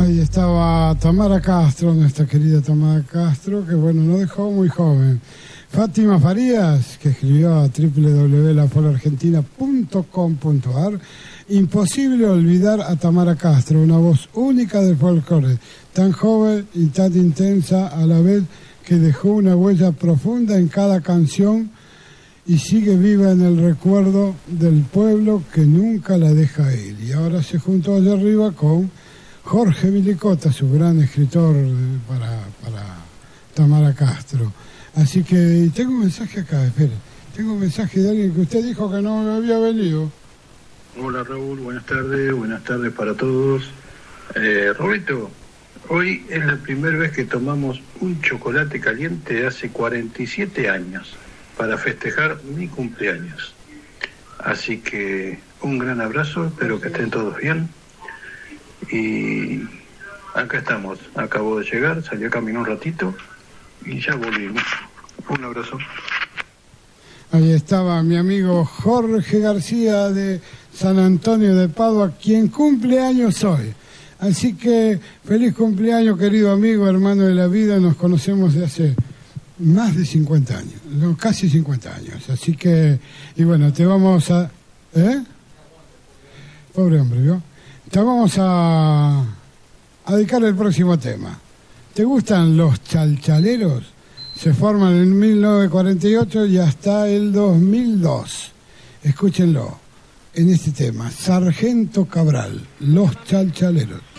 Ahí estaba Tamara Castro, nuestra querida Tamara Castro, que bueno, nos dejó muy joven. Fátima Farías, que escribió a www.lafolkargentina.com.ar. Imposible olvidar a Tamara Castro, una voz única del folclore, tan joven y tan intensa a la vez, que dejó una huella profunda en cada canción y sigue viva en el recuerdo del pueblo que nunca la deja ir. Y ahora se juntó allá arriba con Jorge Vilicota, su gran escritor para Tamara Castro. Así que tengo un mensaje acá, espere. Tengo un mensaje de alguien que usted dijo que no había venido. Hola Raúl, buenas tardes para todos. Roberto, hoy es la primera vez que tomamos un chocolate caliente hace 47 años para festejar mi cumpleaños. Así que un gran abrazo, espero que estén todos bien. Y acá estamos, acabo de llegar, salí a caminar un ratito y ya volvimos. Un abrazo. Ahí estaba mi amigo Jorge García de San Antonio de Padua, quien cumple años hoy. Así que feliz cumpleaños, querido amigo, hermano de la vida. Nos conocemos de hace más de 50 años, no, casi 50 años. Así que, y bueno, te vamos a... Pobre hombre, ¿vio? Te vamos a dedicar el próximo tema. ¿Te gustan los chalchaleros? Se forman en 1948 y hasta el 2002. Escúchenlo en este tema, Sargento Cabral, los chalchaleros.